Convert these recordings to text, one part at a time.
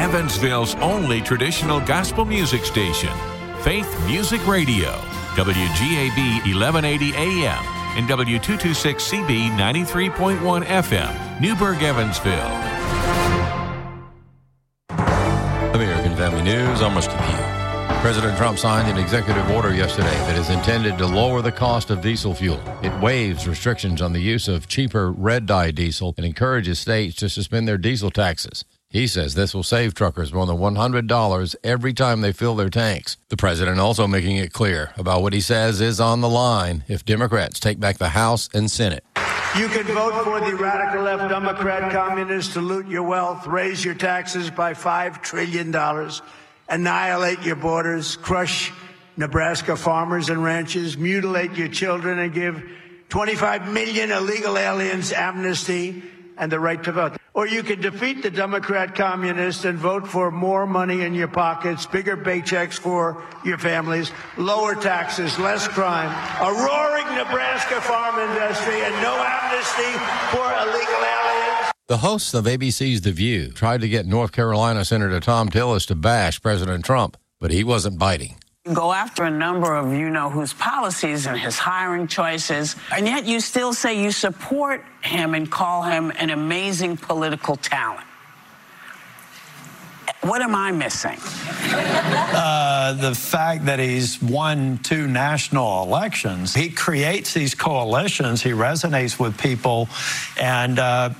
Evansville's only traditional gospel music station, Faith Music Radio, WGAB 1180 AM and W226CB 93.1 FM, Newburgh, Evansville. American Family News, I'm Rusty Pugh. President Trump signed an executive order yesterday that is intended to lower the cost of diesel fuel. It waives restrictions on the use of cheaper red-dye diesel and encourages states to suspend their diesel taxes. He says this will save truckers more than $100 every time they fill their tanks. The president also making it clear about what he says is on the line if Democrats take back the House and Senate. You can vote for the radical left Democrat communists to loot your wealth, raise your taxes by $5 trillion, annihilate your borders, crush Nebraska farmers and ranchers, mutilate your children, and give 25 million illegal aliens amnesty and the right to vote. Or you can defeat the Democrat communists and vote for more money in your pockets, bigger paychecks for your families, lower taxes, less crime, a roaring Nebraska farm industry, and no amnesty for illegal aliens. The hosts of ABC's The View tried to get North Carolina Senator Thom Tillis to bash President Trump, but he wasn't biting. Go after a number of you-know-whose policies and his hiring choices, and yet you still say you support him and call him an amazing political talent. What am I missing? The fact that he's won 2 national elections. He creates these coalitions. He resonates with people, and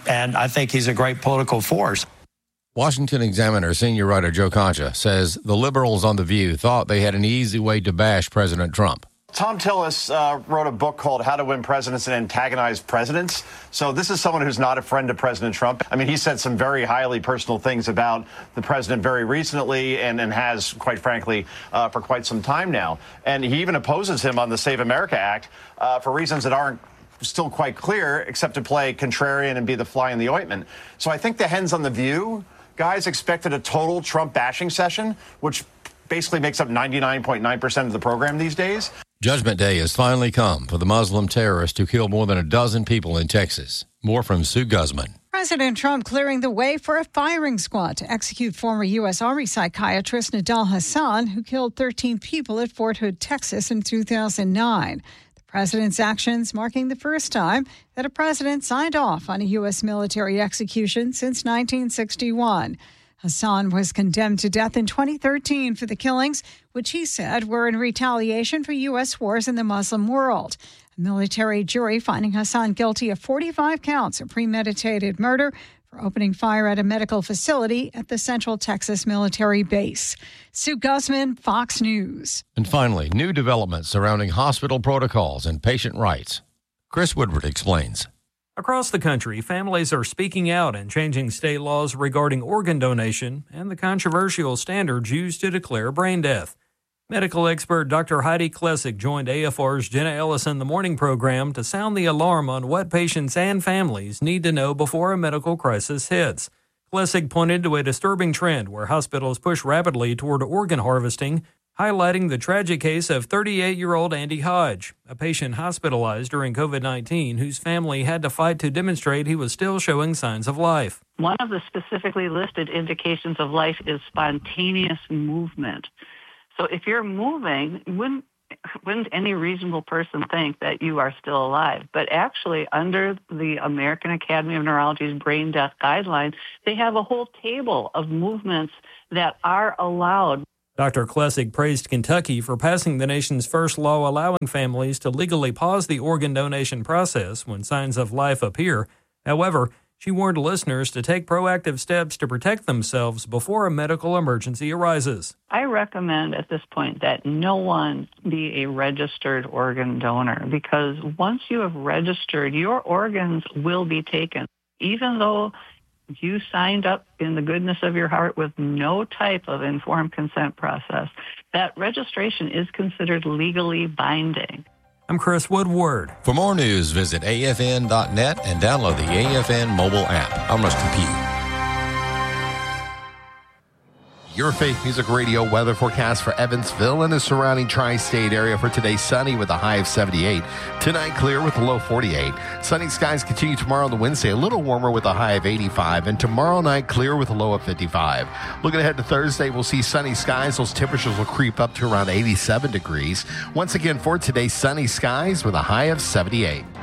I think he's a great political force. Washington Examiner senior writer Joe Concha says the liberals on The View thought they had an easy way to bash President Trump. Thom Tillis wrote a book called How to Win Presidents and Antagonize Presidents. So this is someone who's not a friend of President Trump. I mean, he said some very highly personal things about the president very recently and has, quite frankly, for quite some time now. And he even opposes him on the Save America Act for reasons that aren't still quite clear, except to play contrarian and be the fly in the ointment. So I think the hens on The View guys expected a total Trump bashing session, which basically makes up 99.9% of the program these days. Judgment Day has finally come for the Muslim terrorist who killed more than a dozen people in Texas. More from Sue Guzman. President Trump clearing the way for a firing squad to execute former U.S. Army psychiatrist Nidal Hasan, who killed 13 people at Fort Hood, Texas in 2009. The president's actions marking the first time that a president signed off on a U.S. military execution since 1961. Hasan was condemned to death in 2013 for the killings, which he said were in retaliation for U.S. wars in the Muslim world. A military jury finding Hasan guilty of 45 counts of premeditated murder for opening fire at a medical facility at the Central Texas military base. Sue Guzman, Fox News. And finally, new developments surrounding hospital protocols and patient rights. Chris Woodward explains. Across the country, families are speaking out and changing state laws regarding organ donation and the controversial standards used to declare brain death. Medical expert Dr. Heidi Klessig joined AFR's Jenna Ellis in the Morning program to sound the alarm on what patients and families need to know before a medical crisis hits. Klessig pointed to a disturbing trend where hospitals push rapidly toward organ harvesting, highlighting the tragic case of 38-year-old Andy Hodge, a patient hospitalized during COVID-19 whose family had to fight to demonstrate he was still showing signs of life. One of the specifically listed indications of life is spontaneous movement. So if you're moving, wouldn't any reasonable person think that you are still alive? But actually, under the American Academy of Neurology's brain death guidelines, they have a whole table of movements that are allowed. Dr. Klessig praised Kentucky for passing the nation's first law allowing families to legally pause the organ donation process when signs of life appear. However, she warned listeners to take proactive steps to protect themselves before a medical emergency arises. I recommend at this point that no one be a registered organ donor, because once you have registered, your organs will be taken. Even though you signed up in the goodness of your heart with no type of informed consent process, that registration is considered legally binding. I'm Chris Woodward. For more news, visit afn.net and download the AFN mobile app. I'm Rusty Pugh. Your Faith Music Radio weather forecast for Evansville and the surrounding tri-state area for today: sunny with a high of 78. Tonight, clear with a low 48. Sunny skies continue tomorrow on the Wednesday, a little warmer with a high of 85. And tomorrow night, clear with a low of 55. Looking ahead to Thursday, we'll see sunny skies. Those temperatures will creep up to around 87 degrees. Once again, for today, sunny skies with a high of 78.